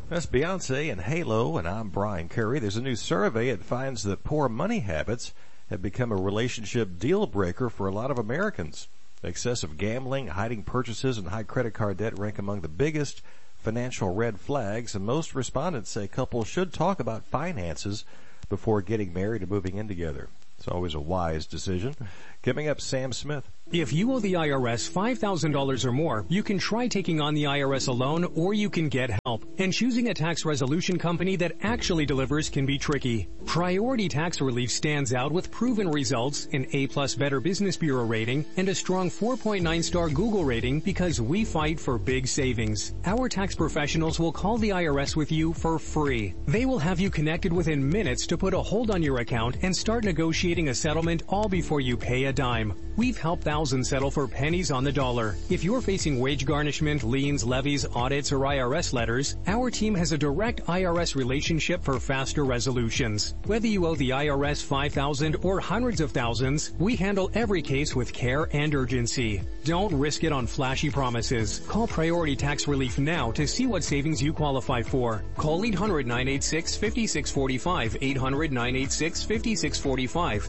That's Beyonce and Halo, and I'm Brian Curry. There's a new survey that finds that poor money habits have become a relationship deal breaker for a lot of Americans. Excessive gambling, hiding purchases, and high credit card debt rank among the biggest financial red flags, and most respondents say couples should talk about finances before getting married and moving in together. It's always a wise decision. Coming up, Sam Smith. If you owe the IRS $5,000 or more, you can try taking on the IRS alone, or you can get help. And choosing a tax resolution company that actually delivers can be tricky. Priority Tax Relief stands out with proven results, an A+ Better Business Bureau rating, and a strong 4.9-star Google rating because we fight for big savings. Our tax professionals will call the IRS with you for free. They will have you connected within minutes to put a hold on your account and start negotiating a settlement all before you pay a dime. We've helped thousands settle for pennies on the dollar. If you're facing wage garnishment, liens, levies, audits, or IRS letters, our team has a direct IRS relationship for faster resolutions. Whether you owe the IRS $5,000 or hundreds of thousands, we handle every case with care and urgency. Don't risk it on flashy promises. Call Priority Tax Relief now to see what savings you qualify for. Call 800-986-5645, 800-986-5645,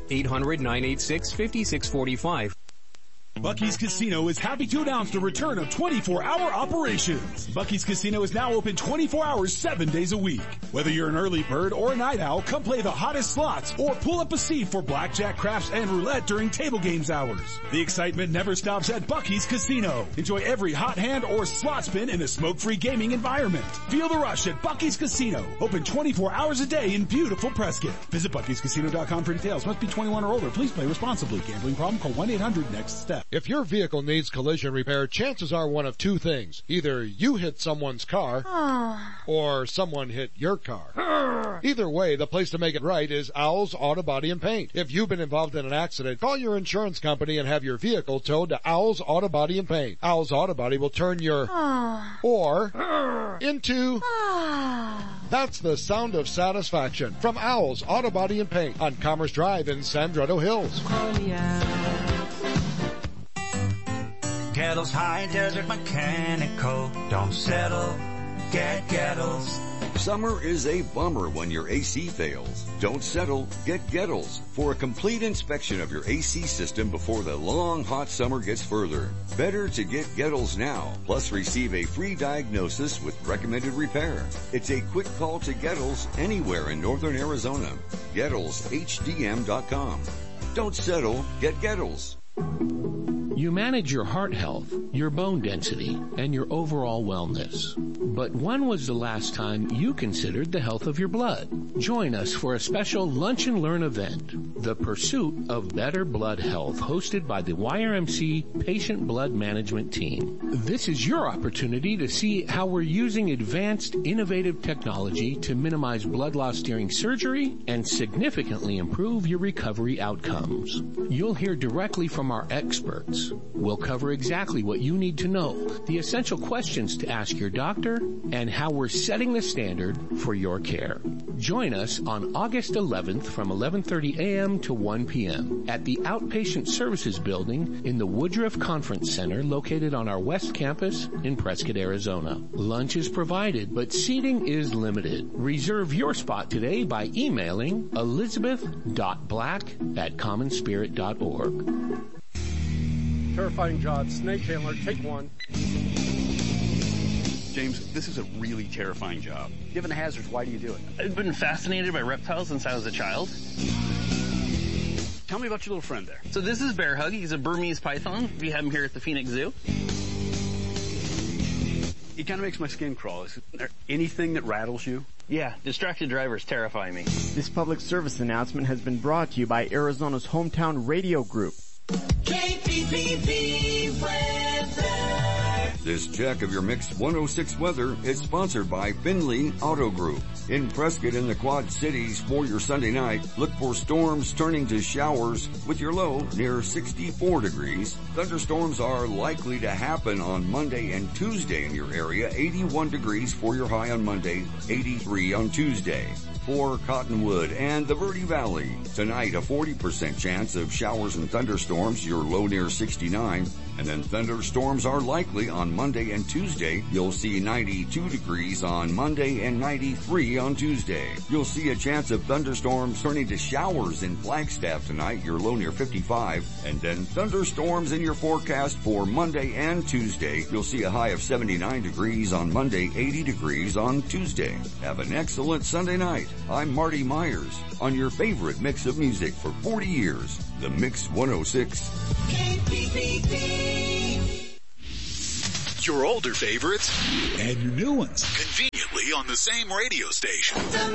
800-986-5645. Bucky's Casino is happy to announce the return of 24-hour operations. Bucky's Casino is now open 24 hours, 7 days a week. Whether you're an early bird or a night owl, come play the hottest slots or pull up a seat for blackjack, craps, and roulette during table games hours. The excitement never stops at Bucky's Casino. Enjoy every hot hand or slot spin in a smoke-free gaming environment. Feel the rush at Bucky's Casino. Open 24 hours a day in beautiful Prescott. Visit Bucky'sCasino.com for details. Must be 21 or older. Please play responsibly. Gambling problem? Call 1-800-NEXT-STEP. If your vehicle needs collision repair, chances are one of two things. Either you hit someone's car, or someone hit your car. Either way, the place to make it right is Owl's Auto Body and Paint. If you've been involved in an accident, call your insurance company and have your vehicle towed to Owl's Auto Body and Paint. Owl's Auto Body will turn your or into That's the sound of satisfaction from Owl's Auto Body and Paint on Commerce Drive in Sandretto Hills. Gettles High Desert Mechanical. Don't settle, get Gettles. Summer is a bummer when your AC fails. Don't settle, get Gettles for a complete inspection of your AC system before the long hot summer gets further. Better to get Gettles now, plus receive a free diagnosis with recommended repair. It's a quick call to Gettles anywhere in northern Arizona. GettlesHDM.com. Don't settle, get Gettles. You manage your heart health, your bone density, and your overall wellness. But when was the last time you considered the health of your blood? Join us for a special Lunch and Learn event, The Pursuit of Better Blood Health, hosted by the YRMC Patient Blood Management Team. This is your opportunity to see how we're using advanced, innovative technology to minimize blood loss during surgery and significantly improve your recovery outcomes. You'll hear directly from our experts. We'll cover exactly what you need to know, the essential questions to ask your doctor, and how we're setting the standard for your care. Join us on August 11th from 11:30 a.m. to 1 p.m. at the Outpatient Services Building in the Woodruff Conference Center located on our West Campus in Prescott, Arizona. Lunch is provided, but seating is limited. Reserve your spot today by emailing elizabeth.black@commonspirit.org. Terrifying job. Snake handler, take one. James, this is a really terrifying job. Given the hazards, why do you do it? I've been fascinated by reptiles since I was a child. Tell me about your little friend there. So this is Bear Hug. He's a Burmese python. We have him here at the Phoenix Zoo. It kind of makes my skin crawl. Is there anything that rattles you? Yeah, distracted drivers terrify me. This public service announcement has been brought to you by Arizona's Hometown Radio Group. KPPP weather. This check of your Mix 106 weather is sponsored by Finley Auto Group. In Prescott and the Quad Cities for your Sunday night, look for storms turning to showers with your low near 64 degrees. Thunderstorms are likely to happen on Monday and Tuesday in your area. 81 degrees for your high on Monday, 83 on Tuesday. For Cottonwood and the Verde Valley, tonight a 40% chance of showers and thunderstorms, your low near 69. And then thunderstorms are likely on Monday and Tuesday. You'll see 92 degrees on Monday and 93 on Tuesday. You'll see a chance of thunderstorms turning to showers in Flagstaff tonight, your low near 55. And then thunderstorms in your forecast for Monday and Tuesday. You'll see a high of 79 degrees on Monday, 80 degrees on Tuesday. Have an excellent Sunday night. I'm Marty Myers on your favorite mix of music for 40 years, The Mix 106. KPPP. Your older favorites and your new ones conveniently on the same radio station.